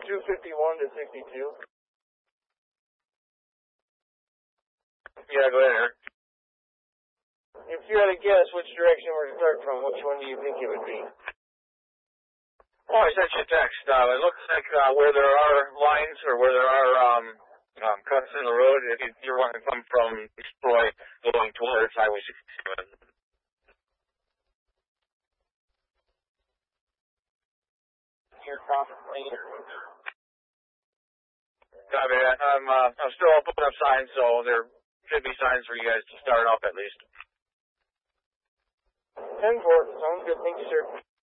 251 to 62. Yeah, go ahead, Eric. If you had to guess which direction we're to start from, which one do you think it would be? Oh, I sent you a text. It looks like where there are lines or where there are cuts in the road, if you're wanting to come from Troy going towards Highway 67. Your profit later. Copy that. I'm still putting up signs, so there should be signs for you guys to start up at least. 10-4. Sounds good. Thank you, sir.